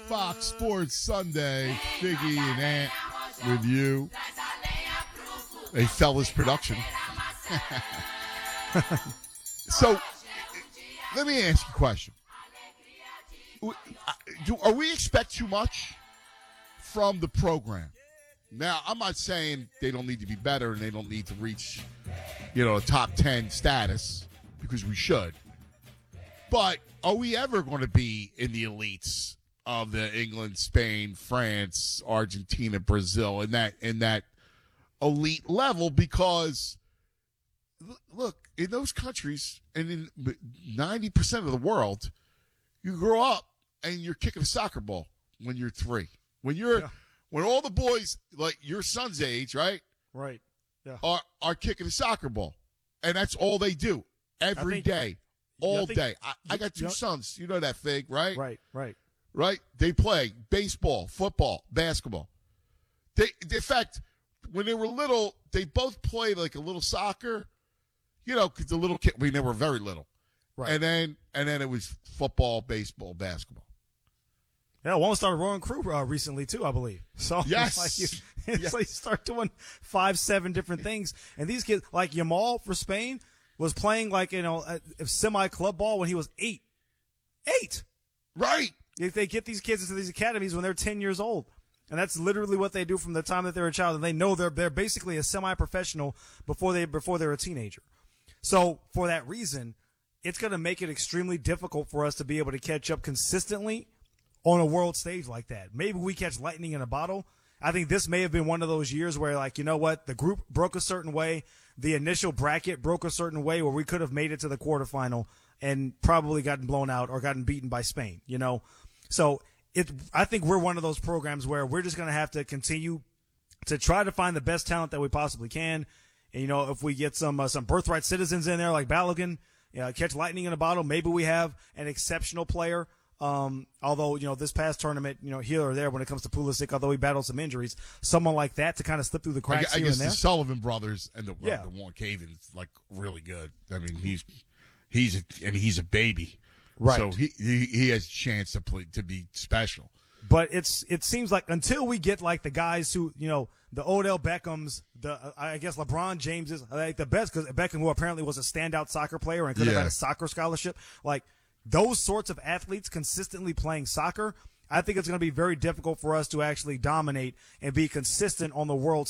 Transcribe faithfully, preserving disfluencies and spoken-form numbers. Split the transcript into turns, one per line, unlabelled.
Fox Sports Sunday. Figgy and Ant with you. A fellas production. So, let me ask you a question. Do, are we expect too much from the program? Now, I'm not saying they don't need to be better and they don't need to reach, you know, a top ten status, because we should. But are we ever going to be in the elites of the England, Spain, France, Argentina, Brazil, in that in that elite level? Because, look, in those countries and in ninety percent of the world, you grow up and you're kicking a soccer ball when you're three. When you're yeah. when all the boys, like your son's age, right?
Right. Yeah.
Are are kicking a soccer ball. And that's all they do every think, day. All
think,
day. I, I got two sons. You know that, Fig, right?
Right, right.
Right? They play baseball, football, basketball. They, in fact, when they were little, they both played like a little soccer. You know, because the little kid, I mean, they were very little.
Right.
And then and then it was football, baseball, basketball.
Yeah, one started Rowan Crew uh, recently, too, I believe. So
yes.
it's like you, it's
yes.
like you start doing five, seven different things. And these kids, like Yamal for Spain, was playing like, you know, a, a semi-club ball when he was eight. Eight!
Right.
If they get these kids into these academies when they're ten years old. And that's literally what they do from the time that they're a child. And they know they're they're basically a semi-professional before they before they're a teenager. So for that reason, it's going to make it extremely difficult for us to be able to catch up consistently on a world stage like that. Maybe we catch lightning in a bottle. I think this may have been one of those years where, like, you know what, the group broke a certain way, the initial bracket broke a certain way where we could have made it to the quarterfinal and probably gotten blown out or gotten beaten by Spain, you know? So it, I think we're one of those programs where we're just going to have to continue to try to find the best talent that we possibly can. And, you know, if we get some uh, some birthright citizens in there like Balogun, you know, catch lightning in a bottle, maybe we have an exceptional player. Um, although, you know, this past tournament, you know, here or there when it comes to Pulisic, although he battled some injuries, someone like that to kind of slip through the cracks
I, I
here
guess
and there.
the Sullivan brothers and the,
yeah.
uh, the Warren Caven's like really good. I mean, he's he's a, and he's a baby,
right?
So he, he he has a chance to play to be special.
But it's it seems like until we get like the guys who, you know, the Odell Beckhams, the uh, I guess LeBron James is like the best, because Beckham, who apparently was a standout soccer player and could have
yeah.
had a soccer scholarship, like those sorts of athletes consistently playing soccer, I think it's going to be very difficult for us to actually dominate and be consistent on the world